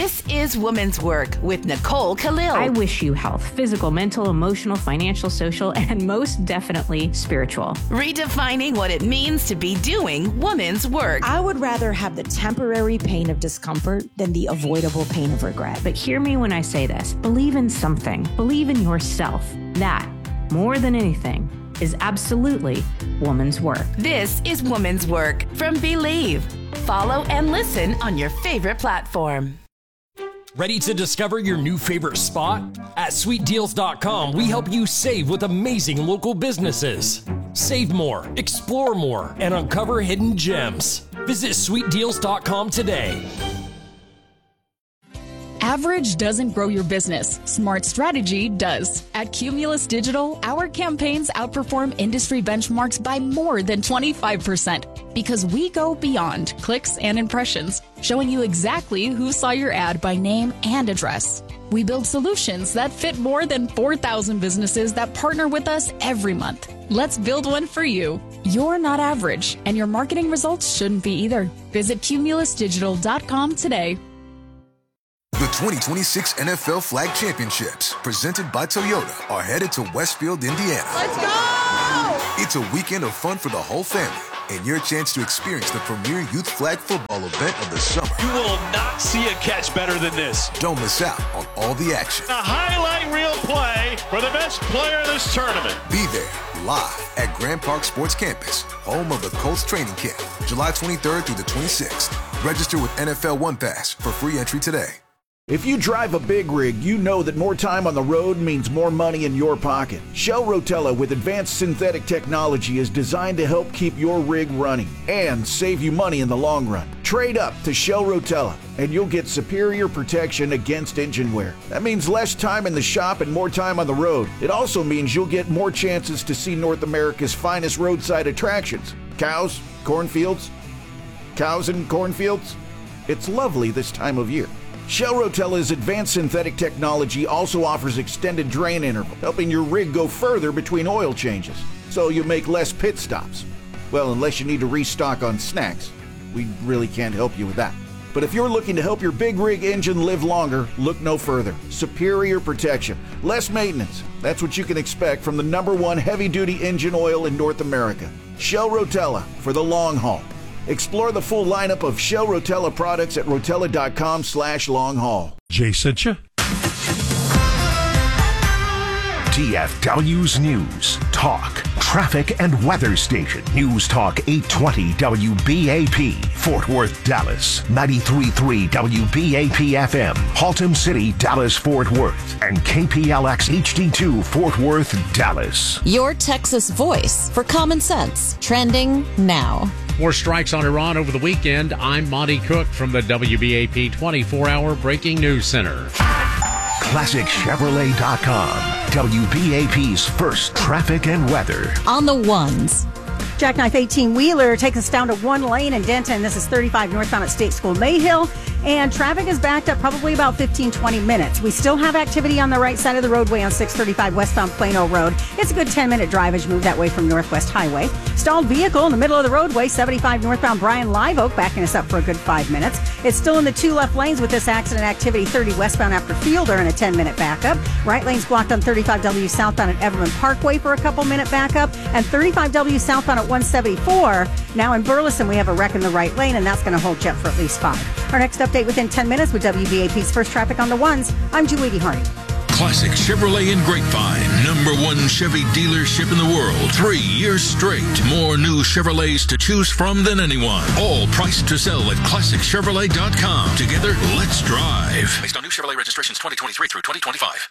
This is Women's Work with Nicole Khalil. I wish you health, physical, mental, emotional, financial, social, and most definitely spiritual. Redefining what it means to be doing women's work. I would rather have the temporary pain of discomfort than the avoidable pain of regret. But hear me when I say this. Believe in something. Believe in yourself. That, more than anything, is absolutely woman's work. This is Woman's Work from Believe. Follow and listen on your favorite platform. Ready to discover your new favorite spot? At SweetDeals.com, we help you save with amazing local businesses. Save more, explore more, and uncover hidden gems. Visit SweetDeals.com today. Average doesn't grow your business. Smart strategy does. At Cumulus Digital, our campaigns outperform industry benchmarks by more than 25% because we go beyond clicks and impressions, showing you exactly who saw your ad by name and address. We build solutions that fit more than 4,000 businesses that partner with us every month. Let's build one for you. You're not average, and your marketing results shouldn't be either. Visit cumulusdigital.com today. The 2026 NFL Flag Championships, presented by Toyota, are headed to Westfield, Indiana. Let's go! It's a weekend of fun for the whole family and your chance to experience the premier youth flag football event of the summer. You will not see a catch better than this. Don't miss out on all the action. A highlight reel play for the best player in this tournament. Be there live at Grand Park Sports Campus, home of the Colts training camp, July 23rd through the 26th. Register with NFL One Pass for free entry today. If you drive a big rig, you know that more time on the road means more money in your pocket. Shell Rotella with advanced synthetic technology is designed to help keep your rig running and save you money in the long run. Trade up to Shell Rotella and you'll get superior protection against engine wear. That means less time in the shop and more time on the road. It also means you'll get more chances to see North America's finest roadside attractions. Cows, cornfields, cows and cornfields. It's lovely this time of year. Shell Rotella's advanced synthetic technology also offers extended drain interval, helping your rig go further between oil changes, so you make less pit stops. Well, unless you need to restock on snacks. We really can't help you with that. But if you're looking to help your big rig engine live longer, look no further. Superior protection, less maintenance. That's what you can expect from the #1 heavy-duty engine oil in North America. Shell Rotella for the long haul. Explore the full lineup of Shell Rotella products at rotella.com/long-haul. Jay sent you. TFW's News, Talk, Traffic and Weather Station. News Talk 820 WBAP, Fort Worth, Dallas. 93.3 WBAP FM, Haltom City, Dallas, Fort Worth. And KPLX HD2, Fort Worth, Dallas. Your Texas voice for common sense. Trending now. More strikes on Iran over the weekend. I'm Monty Cook from the WBAP 24-hour Breaking News Center. ClassicChevrolet.com, WBAP's first traffic and weather. On the ones. Jackknife 18-wheeler takes us down to one lane in Denton. This is 35 northbound at State School Mayhill. And traffic is backed up probably about 15-20 minutes. We still have activity on the right side of the roadway on 635 westbound Plano Road. It's a good 10-minute drive as you move that way from Northwest Highway. Stalled vehicle in the middle of the roadway, 75 northbound Bryan Live Oak, backing us up for a good 5 minutes. It's still in the two left lanes with this accident activity, 30 westbound after Fielder and a 10-minute backup. Right lane's blocked on 35W southbound at Everman Parkway for a couple-minute backup. And 35W southbound at 174. Now in Burleson, we have a wreck in the right lane, and that's going to hold you up for at least 5. Our next update within 10 minutes with WBAP's First Traffic on the Ones. I'm Julie D. Hardy. Classic Chevrolet in Grapevine, #1 Chevy dealership in the world, 3 years straight. More new Chevrolets to choose from than anyone. All priced to sell at ClassicChevrolet.com. Together, let's drive. Based on new Chevrolet registrations 2023 through 2025.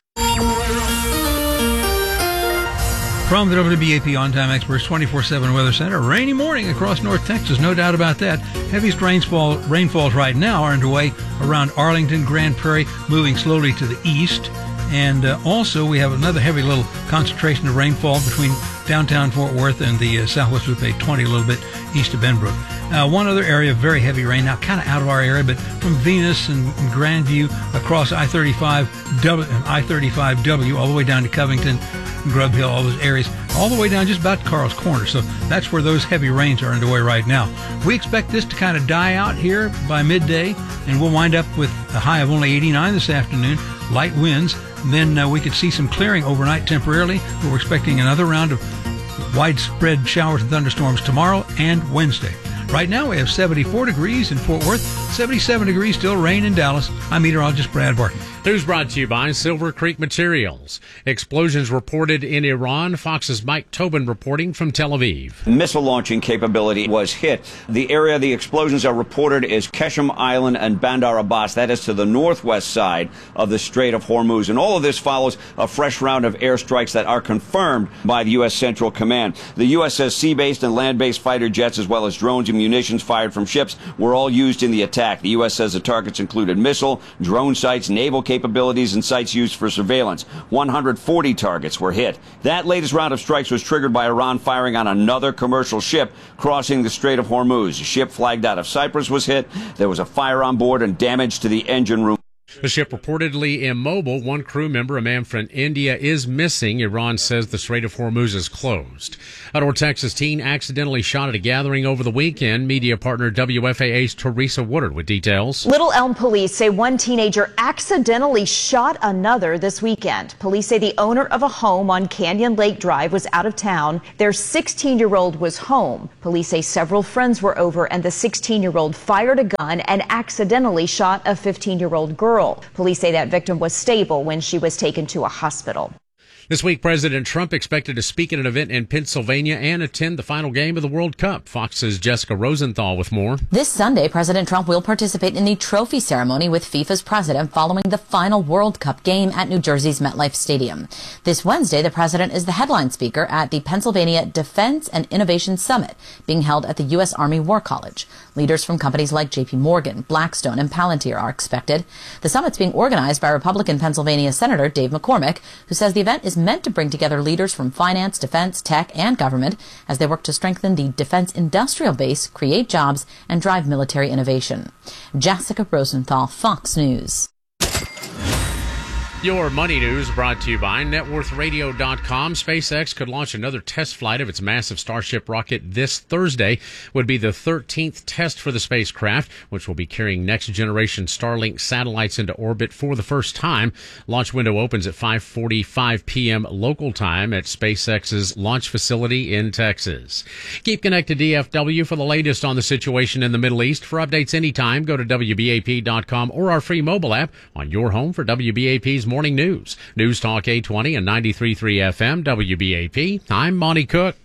From the WBAP On-Time Experts 24/7 Weather Center, rainy morning across North Texas, no doubt about that. Heaviest rainfalls right now are underway around Arlington, Grand Prairie, moving slowly to the east. And also, we have another heavy little concentration of rainfall between downtown Fort Worth and the southwest Loop 820, a little bit east of Benbrook. One other area of very heavy rain, now kind of out of our area, but from Venus and Grandview across I-35W all the way down to Covington. Grub Hill, all those areas, all the way down just about to Carl's Corner. So that's where those heavy rains are underway right now. We expect this to kind of die out here by midday, and we'll wind up with a high of only 89 this afternoon, light winds. Then we could see some clearing overnight temporarily, but we're expecting another round of widespread showers and thunderstorms tomorrow and Wednesday. Right now we have 74 degrees in Fort Worth, 77 degrees, still rain in Dallas. I'm meteorologist Brad Barton. News brought to you by Silver Creek Materials. Explosions reported in Iran. Fox's Mike Tobin reporting from Tel Aviv. Missile launching capability was hit. The area the explosions are reported is Keshem Island and Bandar Abbas. That is to the northwest side of the Strait of Hormuz. And all of this follows a fresh round of airstrikes that are confirmed by the U.S. Central Command. The U.S. says sea-based and land-based fighter jets, as well as drones and munitions fired from ships, were all used in the attack. The U.S. says the targets included missile, drone sites, naval capabilities, and sites used for surveillance. 140 targets were hit. That latest round of strikes was triggered by Iran firing on another commercial ship crossing the Strait of Hormuz. A ship flagged out of Cyprus was hit. There was a fire on board and damage to the engine room. The ship reportedly immobile. One crew member, a man from India, is missing. Iran says the Strait of Hormuz is closed. A North Texas teen accidentally shot at a gathering over the weekend. Media partner WFAA's Teresa Woodard with details. Little Elm police say one teenager accidentally shot another this weekend. Police say the owner of a home on Canyon Lake Drive was out of town. Their 16-year-old was home. Police say several friends were over and the 16-year-old fired a gun and accidentally shot a 15-year-old girl. Police say that victim was stable when she was taken to a hospital. This week, President Trump expected to speak at an event in Pennsylvania and attend the final game of the World Cup. Fox's Jessica Rosenthal with more. This Sunday, President Trump will participate in the trophy ceremony with FIFA's president following the final World Cup game at New Jersey's MetLife Stadium. This Wednesday, the president is the headline speaker at the Pennsylvania Defense and Innovation Summit being held at the U.S. Army War College. Leaders from companies like J.P. Morgan, Blackstone, and Palantir are expected. The summit's being organized by Republican Pennsylvania Senator Dave McCormick, who says the event is meant to bring together leaders from finance, defense, tech, and government as they work to strengthen the defense industrial base, create jobs, and drive military innovation. Jessica Rosenthal, Fox News. Your money news brought to you by NetWorthRadio.com. SpaceX could launch another test flight of its massive Starship rocket this Thursday. Would be the 13th test for the spacecraft, which will be carrying next-generation Starlink satellites into orbit for the first time. Launch window opens at 5:45 p.m. local time at SpaceX's launch facility in Texas. Keep connected to DFW for the latest on the situation in the Middle East. For updates anytime, go to WBAP.com or our free mobile app on your home for WBAP's Morning News. News Talk 820 and 93.3 FM, WBAP. I'm Monty Cook.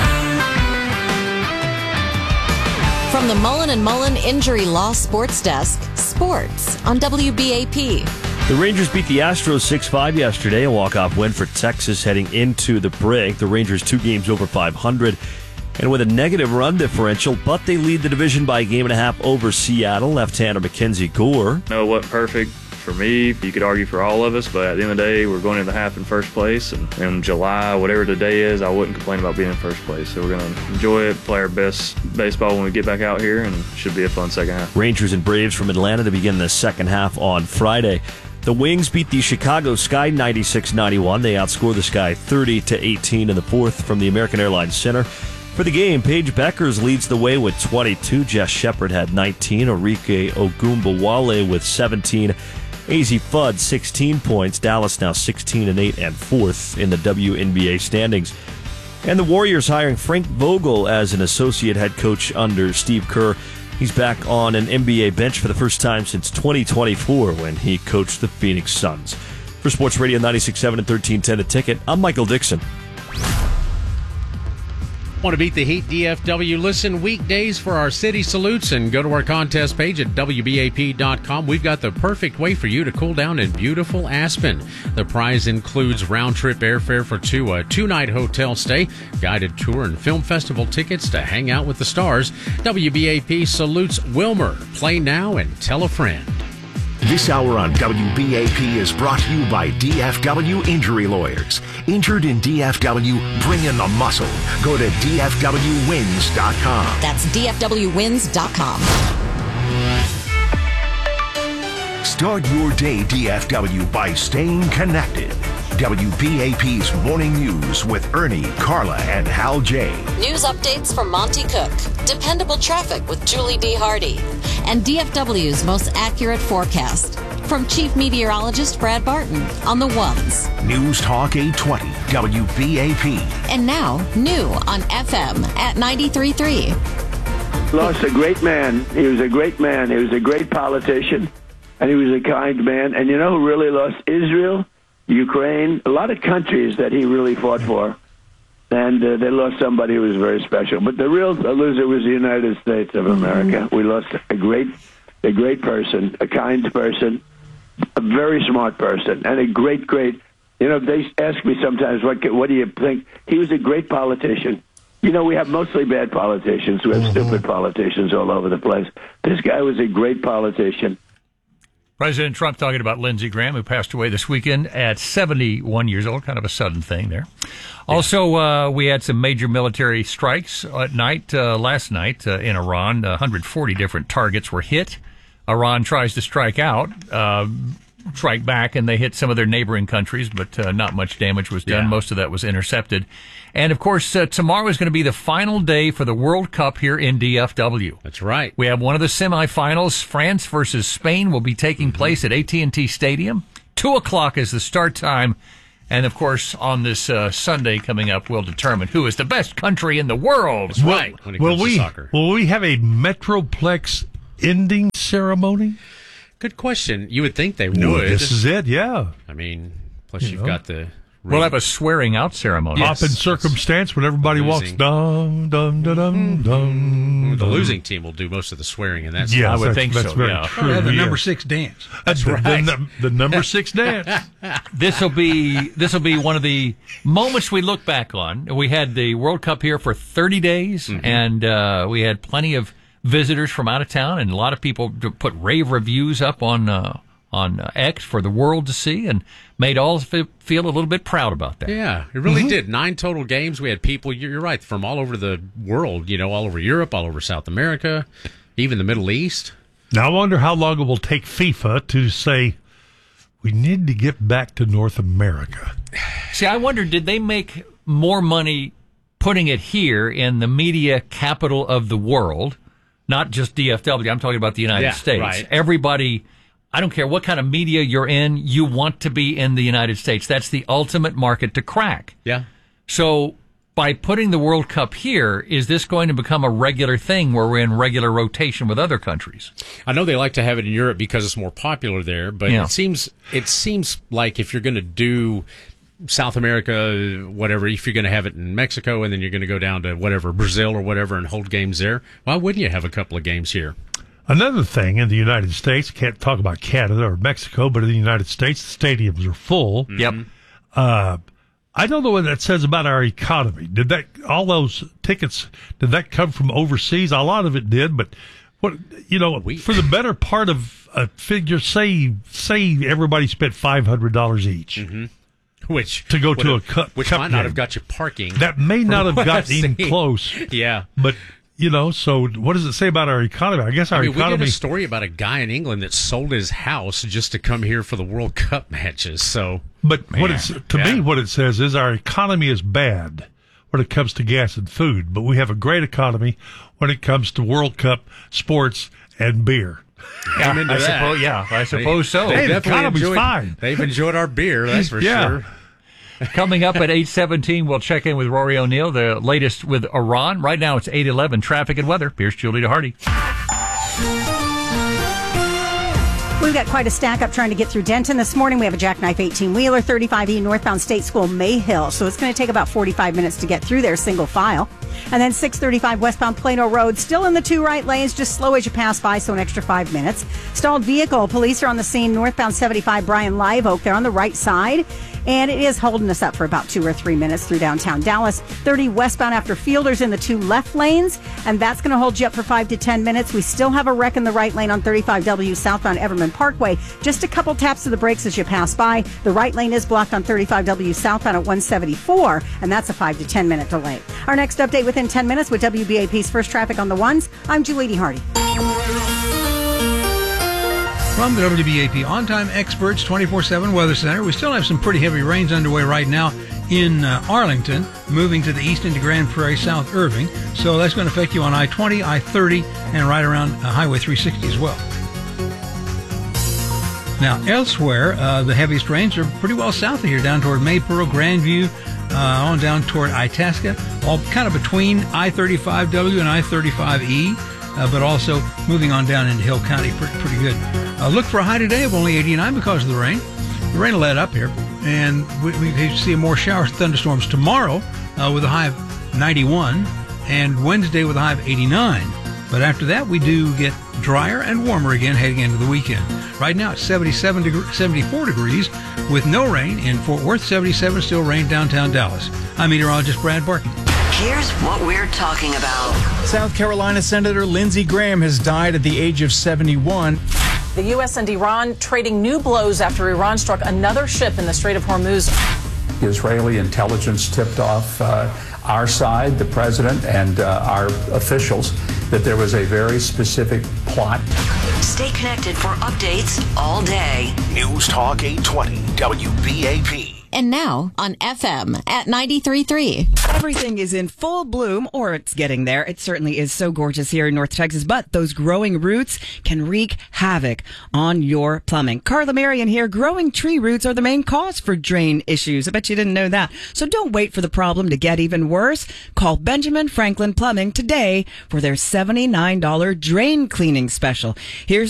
From the Mullen & Mullen Injury Law Sports Desk, sports on WBAP. The Rangers beat the Astros 6-5 yesterday, a walk-off win for Texas heading into the break. The Rangers 2 games over 500 and with a negative run differential, but they lead the division by a game and a half over Seattle. Left-hander Mackenzie Gore. No, it wasn't perfect. For me, you could argue for all of us, but at the end of the day, we're going into the half in first place. And in July, whatever the day is, I wouldn't complain about being in first place. So we're going to enjoy it, play our best baseball when we get back out here, and it should be a fun second half. Rangers and Braves from Atlanta to begin the second half on Friday. The Wings beat the Chicago Sky 96-91. They outscored the Sky 30-18 in the fourth from the American Airlines Center. For the game, Paige Beckers leads the way with 22. Jess Shepard had 19. Orike Ogunbowale with 17. AZ Fudd, 16 points. Dallas now 16-8 and fourth in the WNBA standings. And the Warriors hiring Frank Vogel as an associate head coach under Steve Kerr. He's back on an NBA bench for the first time since 2024 when he coached the Phoenix Suns. For Sports Radio 96.7 and 1310 The Ticket, I'm Michael Dixon. Want to beat the heat, DFW? Listen weekdays for our city salutes and go to our contest page at WBAP.com. We've got the perfect way for you to cool down in beautiful Aspen. The prize includes round-trip airfare for two, a two-night hotel stay, guided tour, and film festival tickets to hang out with the stars. WBAP salutes Wilmer. Play now and tell a friend. This hour on WBAP is brought to you by DFW Injury Lawyers. Injured in DFW, bring in the muscle. Go to DFWWins.com. That's DFWWins.com. Start your day, DFW, by staying connected. WBAP's Morning News with Ernie, Carla, and Hal J. News updates from Monty Cook, dependable traffic with Julie D. Hardy, and DFW's most accurate forecast. From Chief Meteorologist Brad Barton on the ones. News Talk 820 WBAP. And now, new on FM at 93.3. Lost a great man. He was a great man. He was a great politician, and he was a kind man. And you know who really lost? Israel, Ukraine, a lot of countries that he really fought for. And they lost somebody who was very special. But the real loser was the United States of America. We lost a great person, a kind person, a very smart person, and a great, you know, they ask me sometimes, what do you think? He was a great politician. You know, we have mostly bad politicians. We have stupid politicians all over the place. This guy was a great politician. President Trump talking about Lindsey Graham, who passed away this weekend at 71 years old. Kind of a sudden thing there. Also, we had some major military strikes at night, last night in Iran. 140 different targets were hit. Iran tries to strike back, and they hit some of their neighboring countries, but not much damage was done. Yeah. Most of that was intercepted. And, of course, tomorrow is going to be the final day for the World Cup here in DFW. That's right. We have one of the semifinals. France versus Spain will be taking place at AT&T Stadium. 2 o'clock is the start time. And, of course, on this Sunday coming up, we'll determine who is the best country in the world. That's right. When it comes to soccer. Will we have a Metroplex ending ceremony? Good question. You would think they would. This is it, yeah. I mean, plus you've got the... We'll have a swearing out ceremony. Pomp and circumstance when everybody walks. Dum, dum, dum, dum, dum. The losing team will do most of the swearing in that. Yeah, I would think that's so. Very yeah. true. Yeah, the number 6 dance. That's right. The number 6 dance. This will be one of the moments we look back on. We had the World Cup here for 30 days, and we had plenty of visitors from out of town, and a lot of people put rave reviews up on X for the world to see, and made all feel a little bit proud about that. Yeah, it really did. 9 total games. We had people, you're right, from all over the world, all over Europe, all over South America, even the Middle East. Now, I wonder how long it will take FIFA to say, we need to get back to North America. See, I wonder, did they make more money putting it here in the media capital of the world? Not just DFW, I'm talking about the United States. Right. Everybody, I don't care what kind of media you're in, you want to be in the United States. That's the ultimate market to crack. Yeah. So by putting the World Cup here, is this going to become a regular thing where we're in regular rotation with other countries? I know they like to have it in Europe because it's more popular there, but it seems like if you're going to do South America, whatever, if you're going to have it in Mexico and then you're going to go down to whatever, Brazil or whatever, and hold games there, why wouldn't you have a couple of games here? Another thing in the United States, can't talk about Canada or Mexico, but in the United States, the stadiums are full. Yep. I don't know what that says about our economy. All those tickets, did that come from overseas? A lot of it did, but for the better part of a figure, say everybody spent $500 each. Mm-hmm. Which to go to a cup might not have got you parking. That may not have gotten even close. Yeah. But, so what does it say about our economy? I guess our economy... We did a story about a guy in England that sold his house just to come here for the World Cup matches. So, but me, what it says is our economy is bad when it comes to gas and food, but we have a great economy when it comes to World Cup, sports, and beer. I suppose so. Hey, the economy's fine. They've enjoyed our beer, that's for sure. Coming up at 8:17, we'll check in with Rory O'Neill, the latest with Iran. Right now, it's 8:11. Traffic and weather. Here's Julie DeHardy. We've got quite a stack up trying to get through Denton. This morning, we have a Jackknife 18-wheeler, 35E northbound State School, Mayhill. So it's going to take about 45 minutes to get through there, single file. And then 635 westbound Plano Road, still in the 2 right lanes, just slow as you pass by, so an extra 5 minutes. Stalled vehicle, police are on the scene, northbound 75 Bryan Live Oak. They're on the right side. And it is holding us up for about 2 or 3 minutes through downtown Dallas. 30 westbound after Fielders in the 2 left lanes, and that's going to hold you up for 5 to 10 minutes. We still have a wreck in the right lane on 35W southbound Everman Parkway. Just a couple taps of the brakes as you pass by. The right lane is blocked on 35W southbound at 174, and that's a 5 to 10 minute delay. Our next update within 10 minutes with WBAP's First Traffic on the Ones. I'm Julie DeHardy. From the WBAP On-Time Experts 24/7 Weather Center, we still have some pretty heavy rains underway right now in Arlington, moving to the east into Grand Prairie, South Irving. So that's going to affect you on I-20, I-30, and right around Highway 360 as well. Now, elsewhere, the heaviest rains are pretty well south of here, down toward Maypearl, Grandview, on down toward Itasca, all kind of between I-35W and I-35E. But also moving on down into Hill County, pretty good. Look for a high today of only 89 because of the rain. The rain will let up here, and we see more showers and thunderstorms tomorrow with a high of 91, and Wednesday with a high of 89. But after that, we do get drier and warmer again heading into the weekend. Right now, it's 74 degrees with no rain in Fort Worth, 77 still rain downtown Dallas. I'm meteorologist Brad Barton. Here's what we're talking about. South Carolina Senator Lindsey Graham has died at the age of 71. The U.S. and Iran trading new blows after Iran struck another ship in the Strait of Hormuz. Israeli intelligence tipped off our side, the president, and our officials that there was a very specific plot. Stay connected for updates all day. News Talk 820 WBAP. And now on FM at 93.3. Everything is in full bloom, or it's getting there. It certainly is so gorgeous here in North Texas, but those growing roots can wreak havoc on your plumbing. Carla Marion here. Growing tree roots are the main cause for drain issues. I bet you didn't know that. So don't wait for the problem to get even worse. Call Benjamin Franklin Plumbing today for their $79 drain cleaning special. Here's